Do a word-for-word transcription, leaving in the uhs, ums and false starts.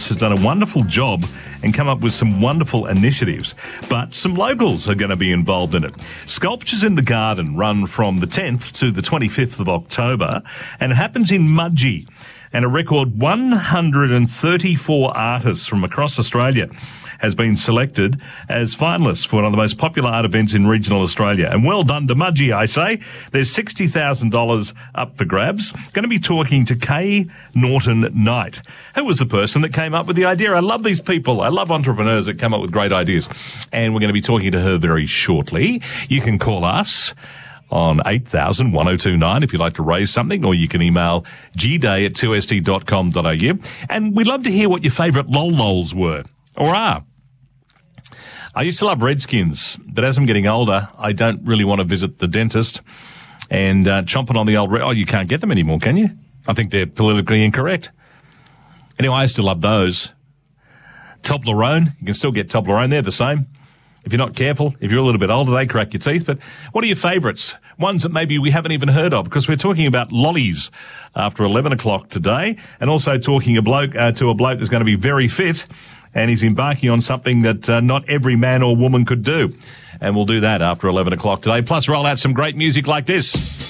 has done a wonderful job and come up with some wonderful initiatives. But some locals are going to be involved in it. Sculptures in the Garden run from the tenth to the twenty-fifth of October, and it happens in Mudgee. And a record one hundred thirty-four artists from across Australia has been selected as finalists for one of the most popular art events in regional Australia. And well done to Mudgee, I say. There's sixty thousand dollars up for grabs. Going to be talking to Kay Norton Knight, who was the person that came up with the idea. I love these people. I love entrepreneurs that come up with great ideas. And we're going to be talking to her very shortly. You can call us on eight thousand, one oh two nine if you'd like to raise something, or you can email g day at two s t dot com dot a u. And we'd love to hear what your favourite lol-lols were, or are. I used to love Redskins, but as I'm getting older, I don't really want to visit the dentist and uh, chomping on the old... Re- oh, you can't get them anymore, can you? I think they're politically incorrect. Anyway, I still love those. Toblerone, you can still get Toblerone, they're the same. If you're not careful, if you're a little bit older, they crack your teeth. But what are your favourites? Ones that maybe we haven't even heard of, because we're talking about lollies after eleven o'clock today, and also talking a bloke uh, to a bloke that's going to be very fit, and he's embarking on something that uh, not every man or woman could do. And we'll do that after eleven o'clock today. Plus, roll out some great music like this.